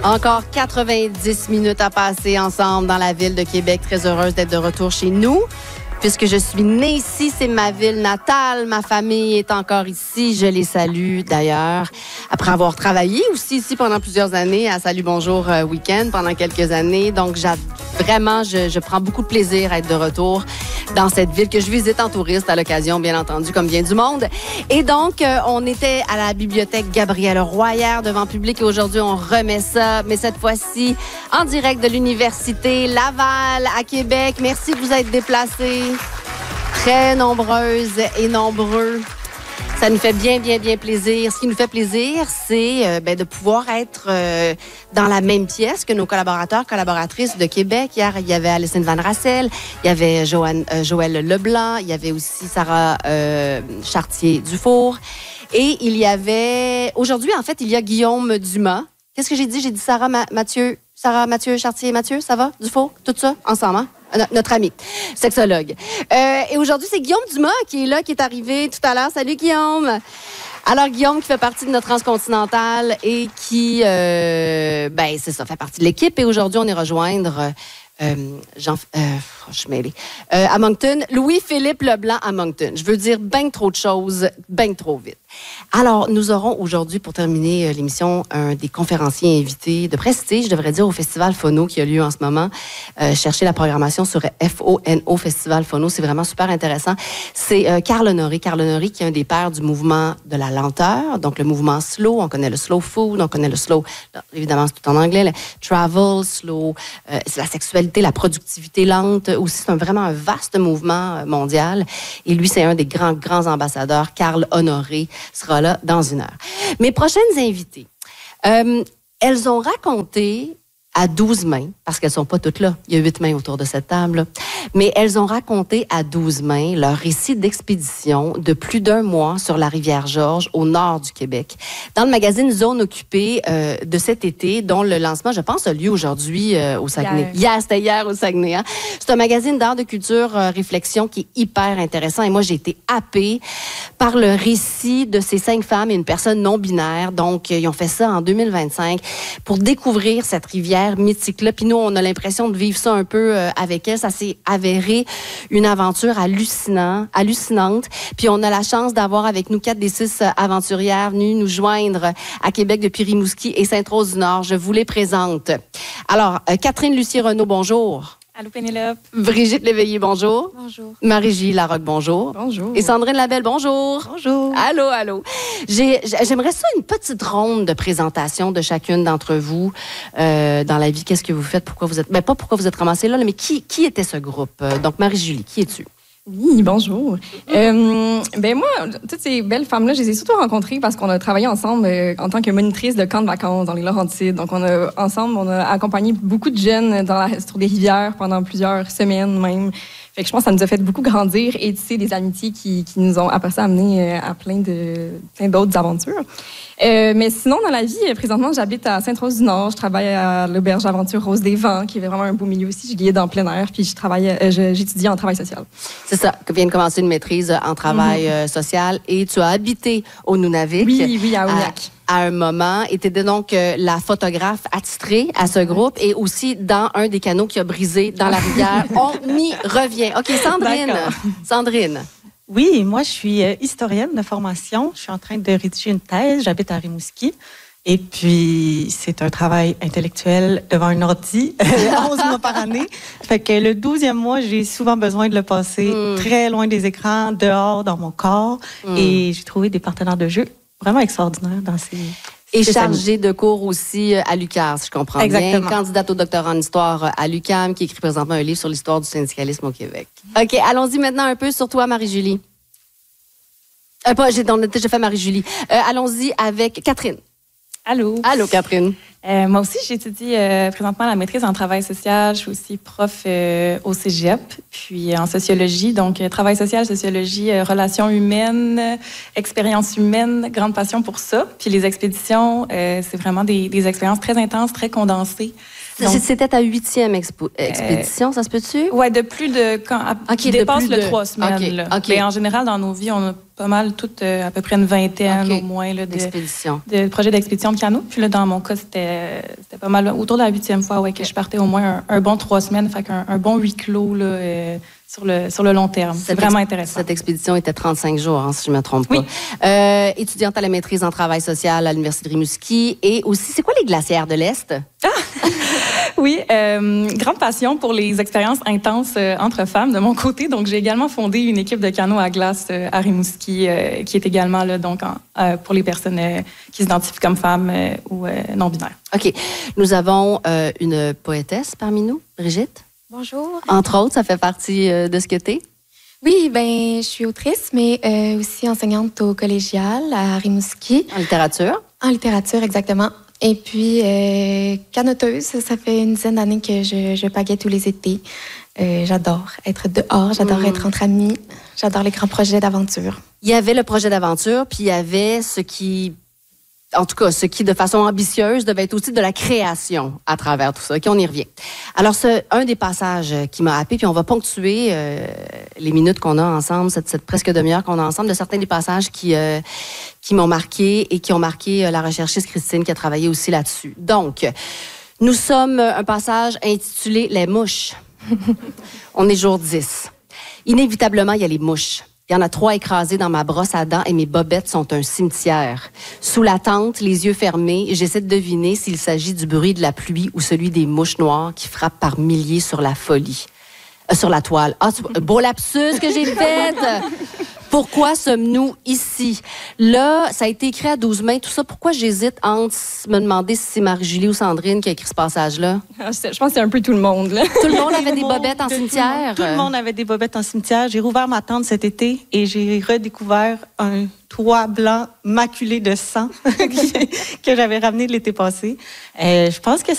Encore 90 minutes à passer ensemble dans la ville de Québec. Très heureuse d'être de retour chez nous. Puisque je suis née ici, c'est ma ville natale. Ma famille est encore ici. Je les salue d'ailleurs. Après avoir travaillé aussi ici pendant plusieurs années à Salut Bonjour Week-end pendant quelques années. Donc, vraiment, je prends beaucoup de plaisir à être de retour dans cette ville que je visite en touriste à l'occasion, bien entendu, comme bien du monde. Et donc, on était à la bibliothèque Gabrielle Roy hier devant public et aujourd'hui, on remet ça, mais cette fois-ci en direct de l'Université Laval à Québec. Merci de vous être déplacés. Très nombreuses et nombreux. Ça nous fait bien plaisir. Ce qui nous fait plaisir, c'est de pouvoir être dans la même pièce que nos collaborateurs, collaboratrices de Québec. Hier, il y avait Alison Van Rassel, il y avait Joël Leblanc, il y avait aussi Sarah Chartier-Dufour. Et il y avait... Aujourd'hui, en fait, il y a Guillaume Dumas. Qu'est-ce que j'ai dit? J'ai dit Sarah Mathieu, Chartier-Mathieu, ça va? Dufour? Tout ça, ensemble, hein? Notre ami, sexologue. Et aujourd'hui, c'est Guillaume Dumas qui est là, qui est arrivé tout à l'heure. Salut, Guillaume! Alors, Guillaume qui fait partie de notre transcontinentale et qui, c'est ça, fait partie de l'équipe. Et aujourd'hui, on est rejoindre je suis mêlée. À Moncton, Louis-Philippe Leblanc à Moncton. Je veux dire bien trop de choses, bien trop vite. Alors, nous aurons aujourd'hui, pour terminer l'émission, un des conférenciers invités de prestige, je devrais dire, au Festival Phono qui a lieu en ce moment. Cherchez la programmation sur FONO, Festival Phono. C'est vraiment super intéressant. C'est Carl Honoré. Carl Honoré qui est un des pères du mouvement de la lenteur, donc le mouvement slow. On connaît le slow food, on connaît le slow, évidemment, c'est tout en anglais, le travel, slow, c'est la sexualité, la productivité lente. Aussi, c'est vraiment un vaste mouvement mondial. Et lui, c'est un des grands ambassadeurs. Carl Honoré sera là dans une heure. Mes prochaines invitées, elles ont raconté à 12 mains, parce qu'elles ne sont pas toutes là, il y a 8 mains autour de cette table, mais elles ont raconté à 12 mains leur récit d'expédition de plus d'1 mois sur la rivière Georges, au nord du Québec, dans le magazine Zone occupée de cet été, dont le lancement, je pense, a lieu aujourd'hui au Saguenay. C'était hier au Saguenay. Hein? C'est un magazine d'art, de culture, réflexion qui est hyper intéressant. Et moi, j'ai été happée par le récit de ces 5 femmes et une personne non-binaire. Donc, ils ont fait ça en 2025 pour découvrir cette rivière mythique-là. Puis nous, on a l'impression de vivre ça un peu avec elle. Ça s'est avéré une aventure hallucinante. Puis on a la chance d'avoir avec nous 4 des 6 aventurières venues nous joindre à Québec depuis Rimouski et Sainte-Rose-du-Nord. Je vous les présente. Alors, Catherine Lucier-Renaud, bonjour. Allô, Pénélope. Brigitte Léveillé, bonjour. Bonjour. Marie-Gilles Larocque, bonjour. Bonjour. Et Sandrine Labelle, bonjour. Bonjour. Allô. J'aimerais ça une petite ronde de présentation de chacune d'entre vous dans la vie. Qu'est-ce que vous faites? Pourquoi vous êtes... pas pourquoi vous êtes ramassés là, mais qui était ce groupe? Donc, Marie-Julie, qui es-tu? Oui, bonjour. Moi, toutes ces belles femmes-là, je les ai surtout rencontrées parce qu'on a travaillé ensemble en tant que monitrice de camps de vacances dans les Laurentides. Donc, on a accompagné beaucoup de jeunes sur des rivières pendant plusieurs semaines même. Fait que je pense que ça nous a fait beaucoup grandir et tisser des amitiés qui nous ont après ça amené à plein d'autres aventures. Mais sinon, dans la vie, présentement, j'habite à Sainte-Rose-du-Nord. Je travaille à l'auberge Aventure Rose des Vents, qui est vraiment un beau milieu aussi. Je guide en plein air, puis j'étudie en travail social. C'est ça, que vient de commencer une maîtrise en travail social. Et tu as habité au Nunavik. Oui, à Ognac. À un moment, et tu étais donc la photographe attitrée à ce groupe et aussi dans un des canaux qui a brisé dans la rivière. On y revient. OK, Sandrine. Oui, moi, je suis historienne de formation. Je suis en train de rédiger une thèse. J'habite à Rimouski. Et puis, c'est un travail intellectuel devant un ordi, 11 mois par année. Fait que le 12e mois, j'ai souvent besoin de le passer très loin des écrans, dehors, dans mon corps. Et j'ai trouvé des partenaires de jeu vraiment extraordinaires dans ces... Et chargée de cours aussi à l'UQAM, si je comprends Exactement. bien. Candidate au doctorat en histoire à l'UQAM, qui écrit présentement un livre sur l'histoire du syndicalisme au Québec. OK, allons-y maintenant un peu sur toi, Marie-Julie. On a déjà fait Marie-Julie. Allons-y avec Catherine. Allô, Catherine. Moi aussi, j'étudie présentement la maîtrise en travail social. Je suis aussi prof au cégep, puis en sociologie. Donc, travail social, sociologie, relations humaines, expériences humaines, grande passion pour ça. Puis les expéditions, c'est vraiment des expériences très intenses, très condensées. C'était ta 8e expédition, ça se peut-tu? Oui, de plus de... qui dépasse de plus le 3 semaines. Là. Mais en général, dans nos vies, on a pas mal toutes, à peu près une vingtaine au moins là, de projets d'expédition de canot. Puis là, dans mon cas, c'était pas mal autour de la 8e fois que je partais au moins un bon 3 semaines, fait un bon huis clos là, sur le long terme. C'est vraiment intéressant. Cette expédition était 35 jours, hein, si je ne me trompe pas. Oui. Étudiante à la maîtrise en travail social à l'Université de Rimouski. Et aussi, c'est quoi les glacières de l'Est? Oui, grande passion pour les expériences intenses entre femmes de mon côté. Donc, j'ai également fondé une équipe de canot à glace à Rimouski qui est également là, donc, pour les personnes qui s'identifient comme femmes ou non-binaires. OK. Nous avons une poétesse parmi nous, Brigitte. Bonjour. Entre autres, ça fait partie de ce que tu es? Oui, ben, je suis autrice, mais aussi enseignante au collégial à Rimouski. En littérature? En littérature, exactement. Et puis, canoteuse, ça fait une dizaine d'années que je pagaie tous les étés. J'adore être dehors, j'adore être entre amis, j'adore les grands projets d'aventure. Il y avait le projet d'aventure, puis il y avait ce qui de façon ambitieuse devait être aussi de la création à travers tout ça. OK, on y revient. Alors, c'est un des passages qui m'a happé, puis on va ponctuer les minutes qu'on a ensemble, cette presque demi-heure qu'on a ensemble, de certains des passages qui m'ont marqué et qui ont marqué la recherchiste Christine qui a travaillé aussi là-dessus. Donc, nous sommes un passage intitulé « Les mouches ». On est jour 10. Inévitablement, il y a les mouches. Il y en a 3 écrasées dans ma brosse à dents et mes bobettes sont un cimetière. Sous la tente, les yeux fermés, j'essaie de deviner s'il s'agit du bruit de la pluie ou celui des mouches noires qui frappent par milliers sur la folie. Sur la toile. Ah, beau lapsus que j'ai fait! Pourquoi sommes-nous ici? Là, ça a été écrit à 12 mains, tout ça. Pourquoi j'hésite entre me demander si c'est Marie-Julie ou Sandrine qui a écrit ce passage-là? Je pense que c'est un peu tout le monde. Là. Tout le monde avait des bobettes en cimetière? Tout le monde avait des bobettes en cimetière. J'ai rouvert ma tente cet été et j'ai redécouvert un toit blanc maculé de sang que j'avais ramené l'été passé. Je pense que